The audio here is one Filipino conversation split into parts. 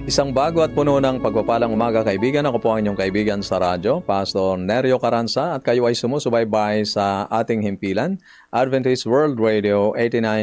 Isang bago at puno ng pagpapalang umaga, kaibigan. Ako po ang inyong kaibigan sa radyo, Pastor Nerio Caranza, at kayo ay sumusubaybay sa ating himpilan, Adventist World Radio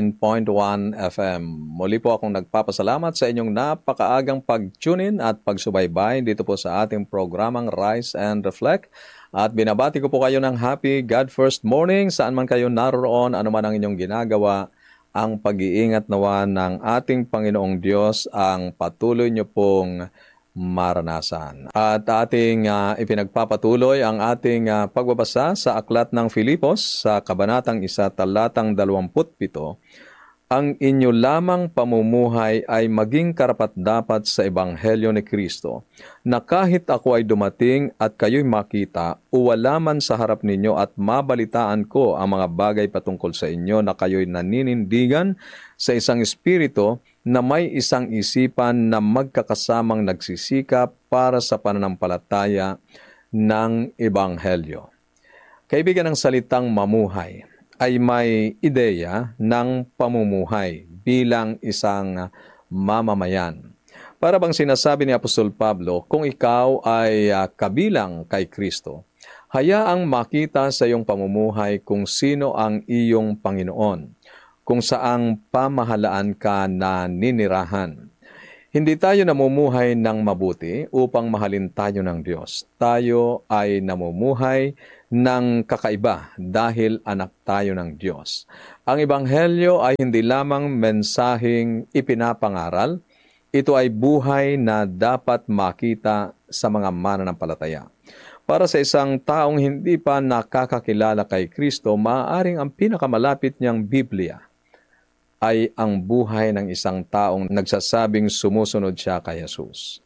89.1 FM. Muli po akong nagpapasalamat sa inyong napakaagang pag-tune-in at pagsubaybay dito po sa ating programang Rise and Reflect. At binabati ko po kayo ng happy God First Morning, saan man kayo naroon, ano man ang inyong ginagawa. Ang pag-iingat nawa ng ating Panginoong Diyos ang patuloy niyo pong maranasan. At ating ipinagpapatuloy ang ating pagbabasa sa Aklat ng Filipos sa Kabanatang 1, Talatang 27. Ang inyo lamang pamumuhay ay maging karapat-dapat sa Ebanghelyo ni Kristo, na kahit ako ay dumating at kayo'y makita, uwala man sa harap ninyo at mabalitaan ko ang mga bagay patungkol sa inyo na kayo'y naninindigan sa isang espiritu na may isang isipan na magkakasamang nagsisikap para sa pananampalataya ng Ebanghelyo. Kaibigan, ng salitang mamuhay ay may ideya ng pamumuhay bilang isang mamamayan. Para bang sinasabi ni Apostol Pablo, kung ikaw ay kabilang kay Kristo, hayaang makita sa iyong pamumuhay kung sino ang iyong Panginoon, kung saang pamahalaan ka na ninirahan. Hindi tayo namumuhay ng mabuti upang mahalin tayo ng Diyos. Tayo ay namumuhay ng kakaiba dahil anak tayo ng Diyos. Ang Ebanghelyo ay hindi lamang mensaheng ipinapangaral, ito ay buhay na dapat makita sa mga mananampalataya. Para sa isang taong hindi pa nakakakilala kay Kristo, maaaring ang pinakamalapit niyang Biblia ay ang buhay ng isang taong nagsasabing sumusunod siya kay Jesus.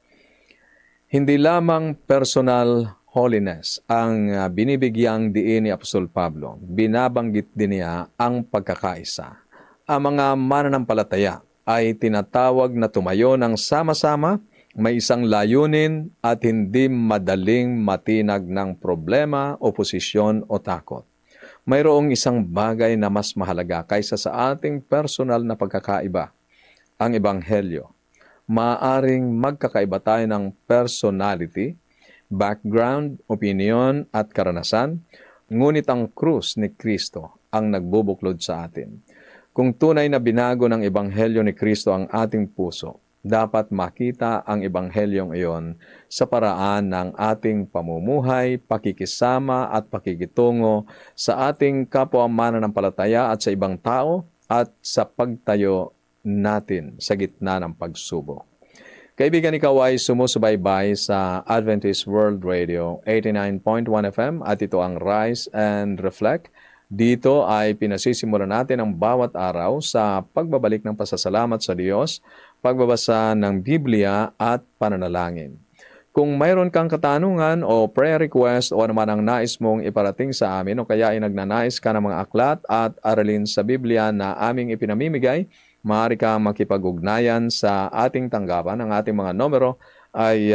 Hindi lamang personal holiness ang binibigyang diin ni Apostol Pablo. Binabanggit din niya ang pagkakaisa. Ang mga mananampalataya ay tinatawag na tumayo ng sama-sama, may isang layunin at hindi madaling matinag ng problema, oposisyon o takot. Mayroong isang bagay na mas mahalaga kaysa sa ating personal na pagkakaiba, ang Ebanghelyo. Maaring magkakaiba tayo ng personality, background, opinion at karanasan, ngunit ang krus ni Kristo ang nagbubuklod sa atin. Kung tunay na binago ng Ebanghelyo ni Kristo ang ating puso, dapat makita ang Ebanghelyong iyon sa paraan ng ating pamumuhay, pakikisama at pakikitungo sa ating kapwa mananampalataya at sa ibang tao at sa pagtayo natin sa gitna ng pagsubok. Kaibigan, ikaw ay sumusubaybay sa Adventist World Radio 89.1 FM at ito ang Rise and Reflect. Dito ay pinasisimulan natin ang bawat araw sa pagbabalik ng pasasalamat sa Diyos, pagbabasa ng Biblia at pananalangin. Kung mayroon kang katanungan o prayer request o anuman ang nais mong iparating sa amin o kaya ay nagnanais ka ng mga aklat at aralin sa Biblia na aming ipinamimigay, maaari ka makipag-ugnayan sa ating tanggapan. Ang ating mga numero ay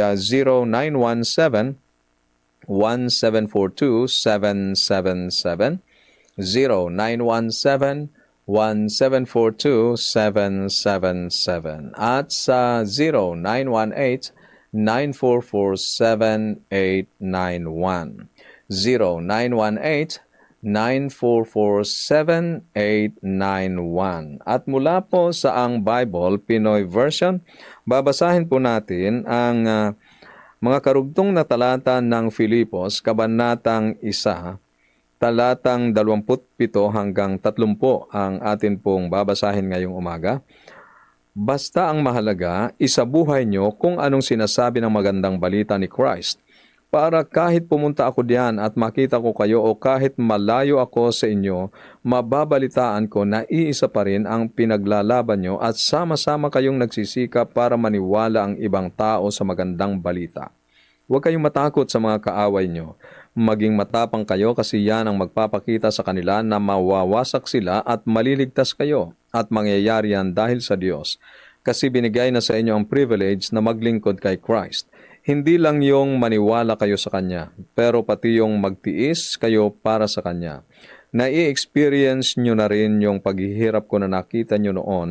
0917 1742-777, 0917-1742-777 at sa 0918-944-7891. 0918-944-7891. At mula po sa ang Bible, Pinoy Version, babasahin po natin ang mga karugtong na talata ng Filipos, Kabanatang 1, Talatang 27 hanggang 30 ang atin pong babasahin ngayong umaga. Basta ang mahalaga, isabuhay nyo kung anong sinasabi ng magandang balita ni Christ, para kahit pumunta ako diyan at makita ko kayo o kahit malayo ako sa inyo, mababalitaan ko na iisa pa rin ang pinaglalaban nyo at sama-sama kayong nagsisikap para maniwala ang ibang tao sa magandang balita. Huwag kayong matakot sa mga kaaway nyo. Maging matapang kayo kasi yan ang magpapakita sa kanila na mawawasak sila at maliligtas kayo at mangyayari yan dahil sa Diyos. Kasi binigay na sa inyo ang privilege na maglingkod kay Christ. Hindi lang yung maniwala kayo sa Kanya, pero pati yung magtiis kayo para sa Kanya. Na-i-experience nyo na rin yung paghihirap ko na nakita nyo noon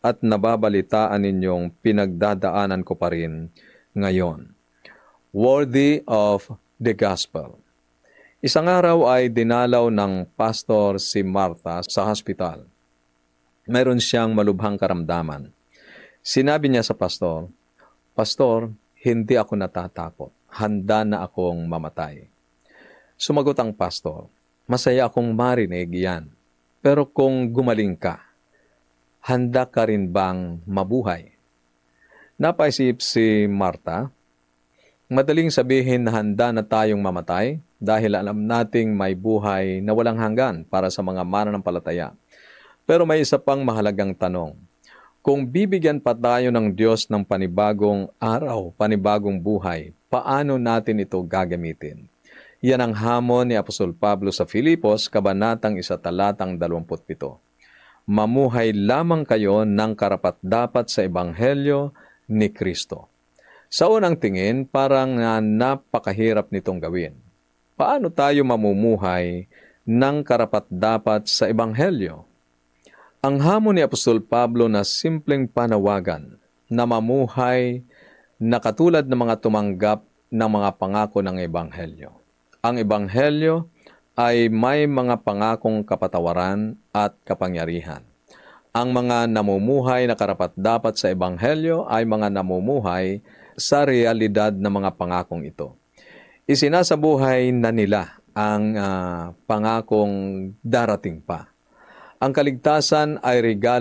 at nababalitaan ninyong pinagdadaanan ko pa rin ngayon. Worthy of the Gospel. Isang araw ay dinalaw ng pastor si Martha sa hospital. Meron siyang malubhang karamdaman. Sinabi niya sa pastor, "Pastor, hindi ako natatakot. Handa na akong mamatay." Sumagot ang pastor, "Masaya akong marinig yan. Pero kung gumaling ka, handa ka rin bang mabuhay?" Napaisip si Martha, madaling sabihin na handa na tayong mamatay dahil alam nating may buhay na walang hanggan para sa mga mananampalataya. Pero may isa pang mahalagang tanong. Kung bibigyan pa tayo ng Diyos ng panibagong araw, panibagong buhay, paano natin ito gagamitin? Yan ang hamon ni Apostol Pablo sa Filipos, Kabanatang 1, talatang 27. Mamuhay lamang kayo ng karapat-dapat sa Ebanghelyo ni Kristo. Sa unang tingin, parang napakahirap nitong gawin. Paano tayo mamumuhay ng karapat-dapat sa Ebanghelyo? Ang hamon ni Apostol Pablo na simpleng panawagan na mamuhay na katulad ng mga tumanggap ng mga pangako ng Ebanghelyo. Ang Ebanghelyo ay may mga pangakong kapatawaran at kapangyarihan. Ang mga namumuhay na karapat-dapat sa Ebanghelyo ay mga namumuhay sa realidad ng mga pangakong ito. Isinasabuhay na nila ang pangakong darating pa. Ang kaligtasan ay regalo